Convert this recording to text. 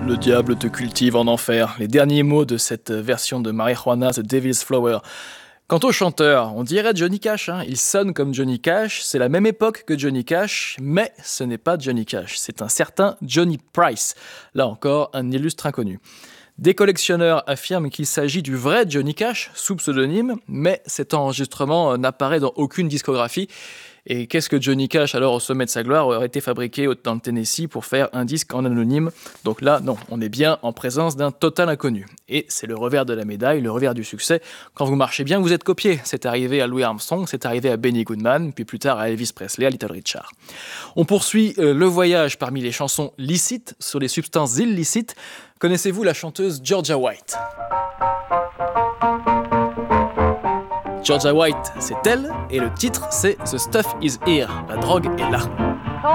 Le diable te cultive en enfer. Les derniers mots de cette version de Marijuana, The Devil's Flower. Quant au chanteur, on dirait Johnny Cash. Il sonne comme Johnny Cash, c'est la même époque que Johnny Cash, mais ce n'est pas Johnny Cash, c'est un certain Johnny Price. Là encore, un illustre inconnu. Des collectionneurs affirment qu'il s'agit du vrai Johnny Cash, sous pseudonyme, mais cet enregistrement n'apparaît dans aucune discographie. Et qu'est-ce que Johnny Cash, alors au sommet de sa gloire, aurait été fabriqué dans le Tennessee pour faire un disque en anonyme? Donc là, non, on est bien en présence d'un total inconnu. Et c'est le revers de la médaille, le revers du succès. Quand vous marchez bien, vous êtes copié. C'est arrivé à Louis Armstrong, c'est arrivé à Benny Goodman, puis plus tard à Elvis Presley, à Little Richard. On poursuit le voyage parmi les chansons licites sur les substances illicites. Connaissez-vous la chanteuse Georgia White? Georgia White, c'est elle, et le titre, c'est The Stuff Is Here, la drogue est là.